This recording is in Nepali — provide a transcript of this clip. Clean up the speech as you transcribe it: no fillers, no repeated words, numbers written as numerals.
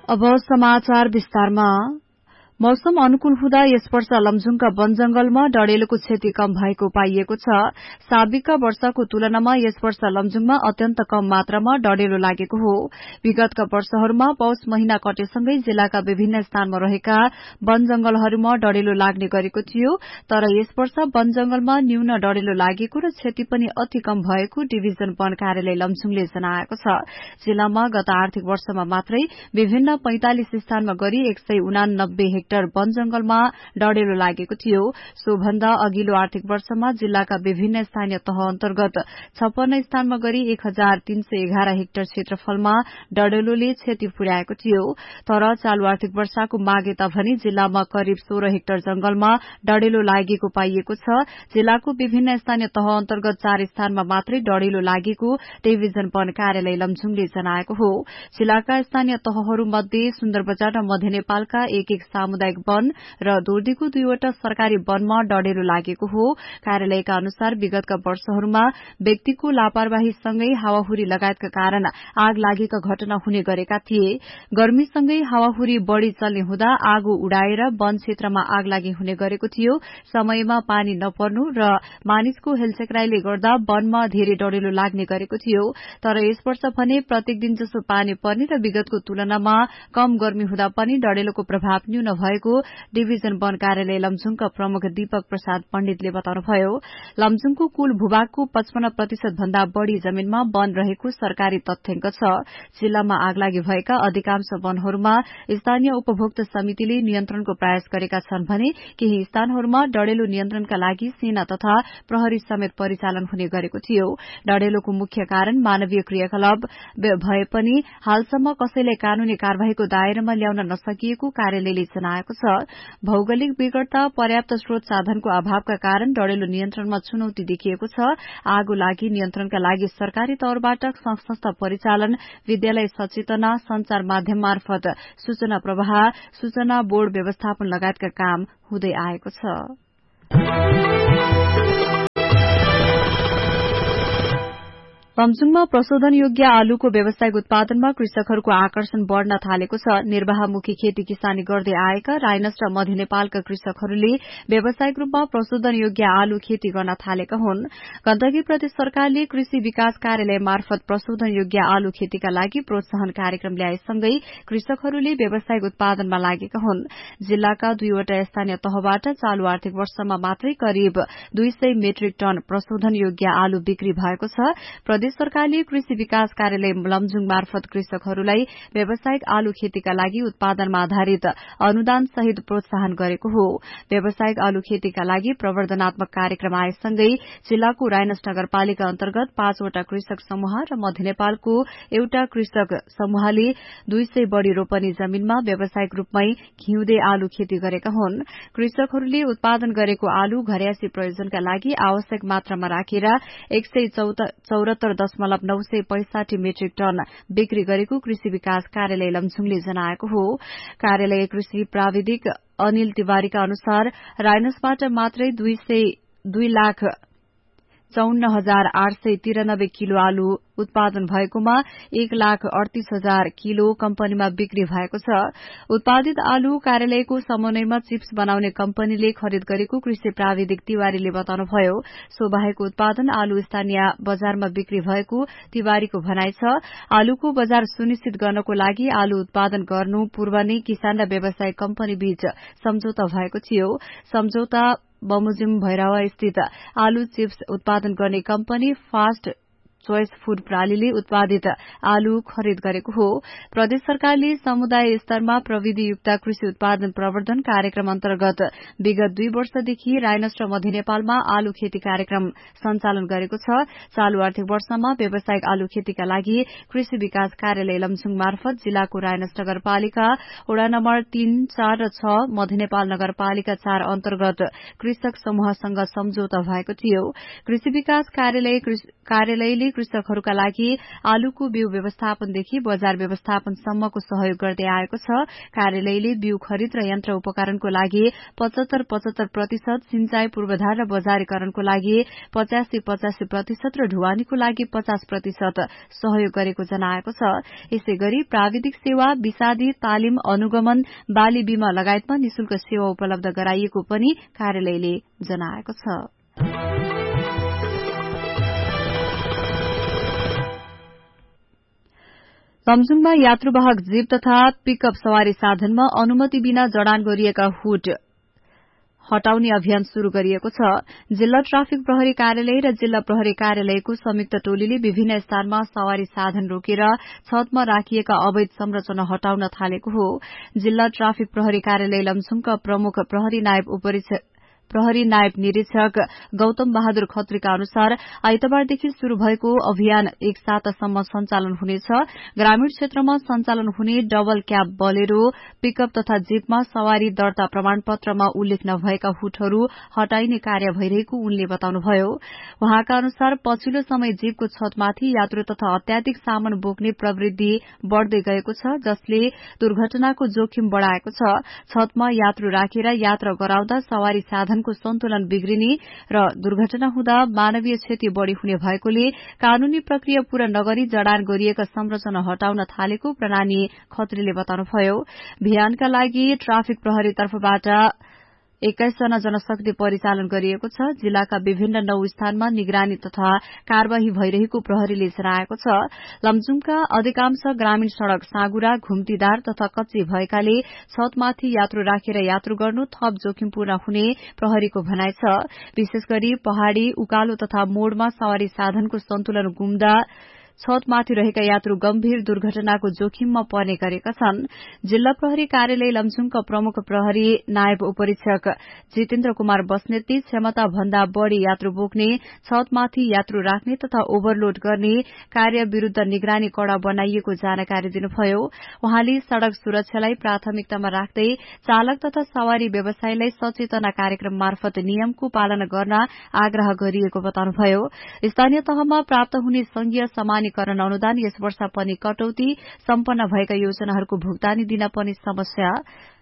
अब समाचार विस्तारमा। मौसम अनुकूल हुँदा यस वर्ष लमजुङका वन जंगलमा डडेलोको क्षति कम भएको पाइएको छ। साबिकका वर्षको तुलनामा यस वर्ष लमजुङमा अत्यन्त कम मात्रामा डडेलो लागेको हो। विगतका वर्षहरूमा पौष महिना कटेसँगै जिल्लाका विभिन्न स्थानमा रहेका वन जंगलहरूमा डडेलो लाग्ने गरेको थियो, तर यस वर्ष वन जंगलमा न्यून डडेलो लागेको र क्षति पनि अति कम भएको डिभिजन वन कार्यालय लमजुङले जनाएको छ। जिल्लामा गत आर्थिक वर्षमा मात्रै विभिन्न 45 स्थानमा गरी 189 हेक्टर वन जंगलमा डडेलो लागेको थियो। सोभन्दा अघिल्लो आर्थिक वर्षमा जिल्लाका विभिन्न स्थानीय तह अन्तर्गत 56 स्थानमा गरी 1311 हेक्टर क्षेत्रफलमा डडेलोले क्षति पुर्याएको थियो। तर चालू आर्थिक वर्षको माघेता भनी जिल्लामा करिब 16 हेक्टर जंगलमा डडेलो लागेको पाइएको छ। जिल्लाको विभिन्न स्थानीय तह अन्तर्गत 4 स्थानमा मात्रै डडेलो लागेको डिभिजन वन कार्यालय लमजुङले जनाएको हो। जिल्लाका स्थानीय तहहरूमध्ये सुन्दरबजार र मध्य नेपालका एक सामुदायिक वन र दोर्दीको 2वटा सरकारी वनमा डडेलो लागेको हो। कार्यालयका अनुसार विगतका वर्षहरूमा व्यक्तिको लापरवाहीसँगै हावाहुरी लगायतका कारण आग लागेका घटना हुने गरेका थिए। गर्मीसँगै हावाहुरी बढ़ी चल्ने हुँदा आगो उडाएर वन क्षेत्रमा आगलागी हुने गरेको थियो। समयमा पानी नपर्नु र मानिसको हेलचेक्राईले गर्दा वनमा धेरै डडेलो लाग्ने गरेको थियो। तर यस वर्ष भने प्रत्येक दिन जसो पानी पर्ने र विगतको तुलनामा कम गर्मी हुँदा पनि डडेलोको प्रभाव न्यून भएको डिभिजन वन कार्यालय लमजुङका प्रमुख दीपक प्रसाद पण्डितले बताउनुभयो। लमजुङको कुल भूभागको 55% भन्दा बढ़ी जमीनमा वन रहेको सरकारी तथ्याङ्क छ। जिल्लामा आगलागी भएका अधिकांश वनहरूमा स्थानीय उपभोक्ता समितिले नियन्त्रणको प्रयास गरेका छन् भने केही स्थानहरूमा डडेलो नियन्त्रणका लागि सेना तथा प्रहरी समेत परिचालन हुने गरेको थियो। डडेलोको मुख्य कारण मानवीय क्रियाकलाप भए पनि हालसम्म कसैलाई कानूनी कार्यवाहीको दायरामा ल्याउन नसकिएको कार्यालयले जनाएको छ। भौगोलिक विकटता, पर्याप्त स्रोत साधनको अभावका कारण डडेलो नियन्त्रणमा चुनौती देखिएको छ। आगो लागि नियन्त्रणका लागि सरकारी तौरबाट संस्था परिचालन, विद्यालय सचेतना, संचार माध्यम मार्फत सूचना प्रवाह, सूचना बोर्ड व्यवस्थापन लगायतका काम हुँदै आएको छ। लमजुङमा प्रशोधन योग्य आलुको व्यावसायिक उत्पादनमा कृषकहरूको आकर्षण बढ़न थालेको छ। निर्वाहमुखी खेती किसानी गर्दै आएका राइनस र मध्य नेपालका कृषकहरूले व्यावसायिक रूपमा प्रशोधन योग्य आलु खेती गर्न थालेका हुन्। गण्डकी प्रदेश सरकारले कृषि विकास कार्यालय मार्फत प्रशोधन योग्य आलु खेतीका लागि प्रोत्साहन कार्यक्रम ल्याएसँगै कृषकहरूले व्यावसायिक उत्पादनमा लागेका हुन्। जिल्लाका 2वटा स्थानीय तहबाट चालू आर्थिक वर्षमा मात्रै करिब 200 मेट्रिक टन प्रशोधन योग्य आलु बिक्री भएको छ। प्रदेश सरकारले कृषि विकास कार्यालय लमजुङ मार्फत कृषकहरूलाई व्यावसायिक आलु खेतीका लागि उत्पादनमा आधारित अनुदान सहित प्रोत्साहन गरेको हो। व्यावसायिक आलु खेतीका लागि प्रवर्धनात्मक कार्यक्रम आएसँगै जिल्लाको राइनस नगरपालिका अन्तर्गत 5वटा कृषक समूह र मध्य नेपालको एउटा कृषक समूहले 200 बढ़ी रोपनी जमीनमा व्यावसायिक रूपमै घिउँदे आलु खेती गरेका हुन्। कृषकहरूले उत्पादन गरेको आलु घरयासी प्रयोजनका लागि आवश्यक मात्रामा राखेर 174.965 मेट्रिक टन बिक्री गरेको कृषि विकास कार्यालय लमजुङले जनाएको हो। कार्यालय कृषि प्राविधिक अनिल तिवारीका अनुसार राइनसबाट मात्रै 2,54,893 किलो आलु उत्पादन भएकोमा 1,38,000 किलो कम्पनीमा बिक्री भएको छ। उत्पादित आलु कार्यालयको समन्वयमा चिप्स बनाउने कम्पनीले खरिद गरेको कृषि प्राविधिक तिवारीले बताउनुभयो। सो बाहेक उत्पादन आलु स्थानीय बजारमा बिक्री भएको तिवारीको भनाइ छ। आलुको बजार सुनिश्चित गर्नको लागि आलु उत्पादन गर्नु पूर्व नै किसान र व्यवसायिक कम्पनी बीच सम्झौता भएको थियो। सम्झौता बमोजिम भैरवा स्थित आलु चिप्स उत्पादन गर्ने कम्पनी फास्ट चोइस फूड प्रणालीले उत्पादित आलु खरिद गरेको हो। प्रदेश सरकारले समुदाय स्तरमा प्रविधियुक्त कृषि उत्पादन प्रवर्धन कार्यक्रम अन्तर्गत विगत 2 वर्षदेखि राइनस र मध्य नेपालमा आलु खेती कार्यक्रम सञ्चालन गरेको छ। चालू आर्थिक वर्षमा व्यावसायिक आलु खेतीका लागि कृषि विकास कार्यालय लमजुङ मार्फत जिल्लाको राइनस नगरपालिका वडा नम्बर 3, 4 र 6, मध्य नेपाल नगरपालिका 4 अन्तर्गत कृषक समूहसँग सम्झौता भएको थियो। कृषि विकास कार्यालयले गरी कृषकहरूका लागि आलुको बिउ व्यवस्थापनदेखि बजार व्यवस्थापनसम्मको सहयोग गर्दै आएको छ। कार्यालयले बिउ खरिद र यन्त्र उपकरणको लागि 75-75%, सिंचाई पूर्वाधार र बजारीकरणको लागि 85-85% र ढुवानीको लागि 50% सहयोग गरेको जनाएको छ। यसै गरी प्राविधिक सेवा, विषादी तालिम, अनुगमन, बाली बीमा लगायतमा निशुल्क सेवा उपलब्ध गराइएको पनि कार्यालयले जनाएको छ। लमजुङमा यात्रुवाहक जीप तथा पिकअप सवारी साधनमा अनुमति बिना जडान गरिएका हुड हटाउने अभियान शुरू गरिएको छ। जिल्ला ट्राफिक प्रहरी कार्यालय र जिल्ला प्रहरी कार्यालयको संयुक्त टोलीले विभिन्न स्थानमा सवारी साधन रोकेर छतमा राखिएका अवैध संरचना हटाउन थालेको हो। जिल्ला ट्राफिक प्रहरी कार्यालय लमजुङका प्रमुख प्रहरी नायब निरीक्षक गौतम बहादुर खत्रीका अनुसार आइतबारदेखि शुरू भएको अभियान एक सातासम्म सञ्चालन हुनेछ। ग्रामीण क्षेत्रमा सञ्चालन हुने डबल क्याब बोलेरो, पिकअप तथा जीपमा सवारी दर्ता प्रमाणपत्रमा उल्लेख नभएका हुटहरू हटाइने कार्य भइरहेको उनले बताउनुभयो। उहाँका अनुसार पछिल्लो समय जीपको छतमाथि यात्रु तथा अत्याधिक सामान बोक्ने प्रवृत्ति बढ़दै गएको छ, जसले दुर्घटनाको जोखिम बढ़ाएको छ। छतमा यात्रु राखेर यात्रा गराउँदा सवारी साधन को सन्तुलन बिग्रिने र दुर्घटना हुँदा मानवीय क्षति बढ़ी हुने भएकोले कानूनी प्रक्रिया पूरा नगरी जडान गरिएका संरचना हटाउन थालेको प्रणाली खत्रीले बताउनुभयो। अभियानका लागि ट्राफिक प्रहरी तर्फबाट 21 जना जनशक्ति परिचालन गरिएको छ। जिल्लाका विभिन्न 9 स्थानमा निगरानी तथा कार्यवाही भइरहेको प्रहरीले जनाएको छ। लमजुङका अधिकांश ग्रामीण सड़क साँगुरा, घुम्तीदार तथा कच्ची भएकाले छतमाथि यात्रु राखेर यात्रु गर्नु थप जोखिमपूर्ण हुने प्रहरीको भनाइ छ। विशेष गरी पहाड़ी, उकालो तथा मोड़मा सवारी साधनको सन्तुलन गुम्दा छतमाथि रहेका यात्रु गम्भीर दुर्घटनाको जोखिममा पर्ने गरेका छन्। जिल्ला प्रहरी कार्यालय लमजुङका प्रमुख प्रहरी नायब उपरीक्षक जितेन्द्र कुमार बस्नेतले क्षमता भन्दा बढ़ी यात्रु बोक्ने, छतमाथि यात्रु राख्ने तथा ओभरलोड गर्ने कार्य विरूद्ध निगरानी कड़ा बनाइएको जानकारी दिनुभयो। उहाँले सड़क सुरक्षालाई प्राथमिकतामा राख्दै चालक तथा सवारी व्यवसायीलाई सचेतना कार्यक्रम मार्फत नियमको पालना गर्न आग्रह गरिएको बताउनुभयो। स्थानीय तहमा प्राप्त हुने संघीय समानीकरण अनुदान यस वर्ष पनि कटौती, सम्पन्न भएका योजनाहरूको भुक्तानी दिन पनि समस्या